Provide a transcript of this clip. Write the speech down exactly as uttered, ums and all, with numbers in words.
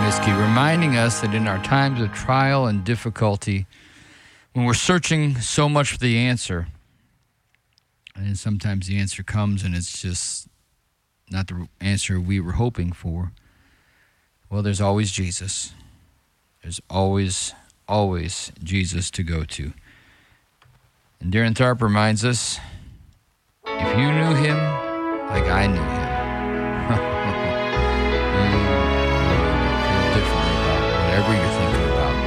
Miskey, reminding us that in our times of trial and difficulty, when we're searching so much for the answer, and then sometimes the answer comes and it's just not the answer we were hoping for, well, there's always Jesus. There's always, always Jesus to go to. And Darren Tharp reminds us, if you knew him like I knew him,